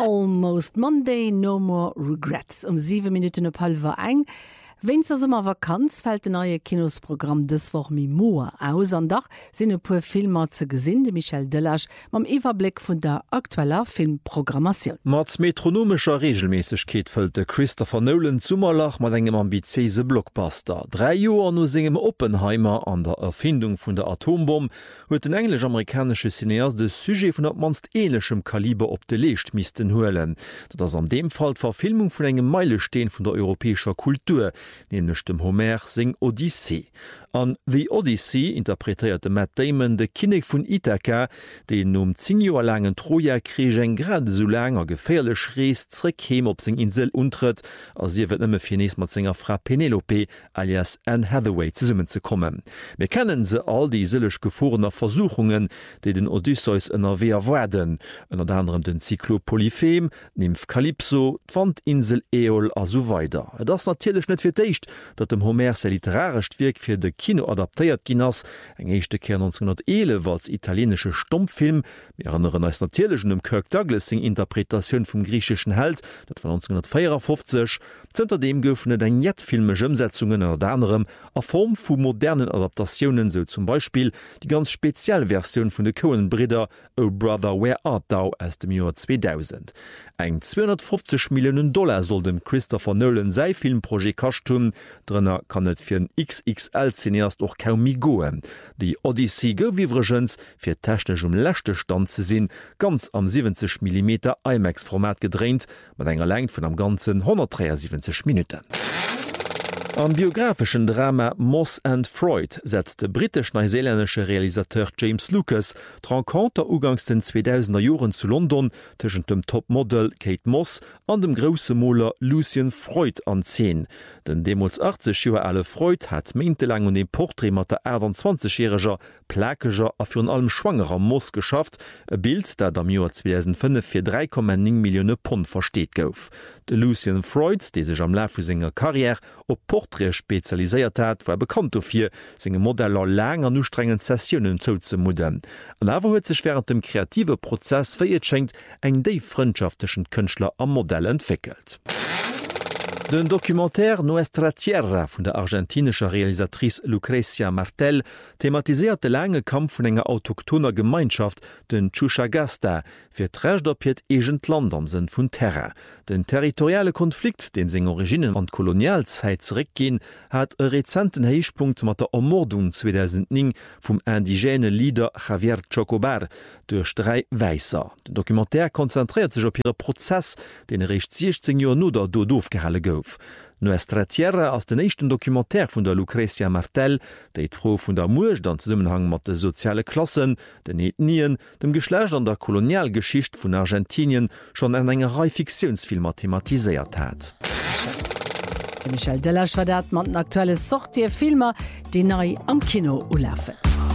Almost Monday, no more regrets. 7 Minuten op 12:01. Wenn zur Sommervakanz fällt de neue Kinosprogramm des Woch mi Moer aus an Dach sind e puer Filmer ze gesinn de Michel Delage mam Iwerblick vun der aktueller Filmprogrammation. Mats metronomischer Regelmäßigkeit fällt de Christopher Nolan Zummerlach mat engem ambitiöse Blockbuster. 3 Joer no singem Oppenheimer an der Erfindung vun der Atombomb huet den englisch-amerikanische Cineast de Sujet vun dat manst ähnlichem Kaliber op de Lecht misisten hoelen. Dat ass an dem Fall Verfilmung vun engem Meilesteen vun der europäischer Kultur, nämlich dem Homer sing Odyssee. An The Odyssey interpretierte Matt Damon de Kinnig vun Ithaka, den 10 Joer langen Trojakrieg eng grad so langer gefährlech Rees zréckheem op seg Insel untritt, as sie wird nëmme finees mat Sänger Fra Penelope alias Anne Hathaway ze summen ze kommen. Wir kennen se all die sillech geforener Versuchungen, die den Odysseus ënnerwehr werden, unter anderem den Cyclopolyphem, Nymph Calypso, Pfandinsel Eol a so weiter. Das natürlich net fir d'icht, dat dem Homer se literarisch Wirk fir de Kino adaptéiert ginnners, eng echte Kehr 1911 als italienesche Stummfilm, mir anderen als natürlichschen Kirk Douglas sing Interpretationun vum griechischen Held, dat von 1954, zunter dem goufnet eng jetfilmege Umsetzungen oder anderem a Form vu modernen Adaptationen, so zum Beispiel die ganz Spezialversion vun de Coen-Brider Oh Brother, Where Art Thou aus dem Jahr 2000. Eng $250 Millionen soll dem Christopher Nolan sei Filmprojekt kastum, drënner kann net fir n XXL-Cineast och kaum mi goen. Die Odyssey gowiegens fir technisch lächte Stand ze sinn, ganz am 70 mm IMAX-Format gedreht, mat enger Längt vun am ganzen 173 Minuten. Am biografischen Drama Moss and Freud setzt der britisch-neuseeländische Realisateur James Lucas d'Rencontre ugangs den 2000er Joren zu London zwischen dem Topmodel Kate Moss an dem grossen Moller Lucian Freud an 10. Den demals 80 Jahre alle Freud hat monatelang und den Porträt mit der 28-jähriger, plakeger a für allem schwangerer Moss geschafft, ein Bild, das am Jahr 2005 für 3,9 Millionen Pfund versteht gouf. De Lucian Freud, der sich am Laufe seiner Karriere op Porträt spezialisiert hat, war bekannt dafür, seine Modeller lang an anstrengenden Sessionen zuzumuden. Und aber hat sich während dem kreativen Prozess verjetschenkt eng déi freundschaftlichen Künstler am Modell entwickelt. Den Dokumentär Nuestra Tierra von der argentinischer Realisatrice Lucrecia Martel thematisiert de lange Kampf von enger autochthoner Gemeinschaft, den Chuchagasta, fir d'Recht op het egent Land am Sinn vun Terra. Den territoriale Konflikt, den seg Originen an Kolonialzeit zurückgehen, hat e rezenten Heichpunkt mat der Ermordung 2009 vum indigene Leader Javier Chocobar durch 3 Weißer. Den Dokumentär konzentriert sich op ihre Prozess, den recht 16 Jahre no der Dodof gehalle gouf. Nuestra Tierra als den nächsten Dokumentär vun der Lucrecia Martel, déit froh vun der Mucht an Zusammenhang mat de soziale Klassen, den Ethnien, dem Geschlecht an der Kolonialgeschicht vun Argentinien schon en engerei Fiktionsfilmer thematisiert hat. Michel Delage war dat man aktuelle Sortie Filmer, die neu am Kino ulaufen.